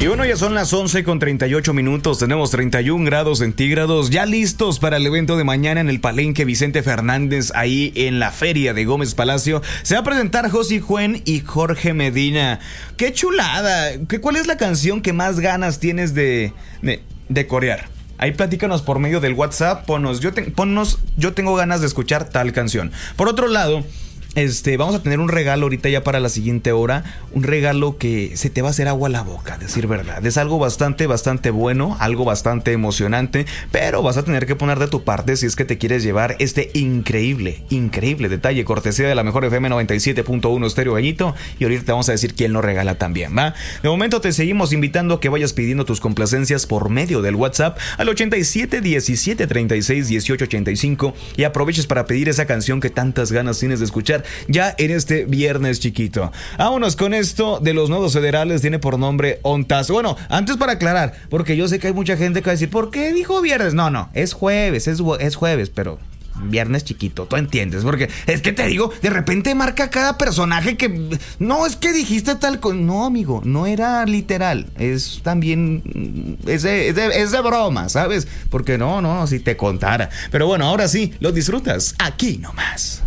Y bueno, ya son las 11:38. Tenemos 31 grados centígrados, ya listos para el evento de mañana en el Palenque Vicente Fernández, ahí en la feria de Gómez Palacio. Se va a presentar José Juen y Jorge Medina. ¡Qué chulada! ¿Cuál es la canción que más ganas tienes de corear? Ahí platícanos por medio del WhatsApp. Ponnos, yo tengo ganas de escuchar tal canción. Por otro lado, vamos a tener un regalo ahorita ya para la siguiente hora. Un regalo que se te va a hacer agua a la boca, a decir verdad. Es algo bastante bueno, algo bastante emocionante, pero vas a tener que poner de tu parte si es que te quieres llevar este increíble detalle, cortesía de la mejor FM 97.1 Estéreo Gallito. Y ahorita te vamos a decir quién lo regala también, ¿va? De momento te seguimos invitando a que vayas pidiendo tus complacencias por medio del WhatsApp al 87 17 36 18 85 y aproveches para pedir esa canción que tantas ganas tienes de escuchar ya en este viernes chiquito. Vámonos con esto de los nodos federales. Tiene por nombre Ontas. Bueno, antes para aclarar, porque yo sé que hay mucha gente que va a decir, ¿por qué dijo viernes? No, es jueves, es jueves, pero viernes chiquito, tú entiendes, porque es que te digo, de repente marca cada personaje que no, es que dijiste tal cosa. No, amigo, no era literal, es también es de broma, ¿sabes? Porque no, si te contara. Pero bueno, ahora sí, lo disfrutas aquí nomás.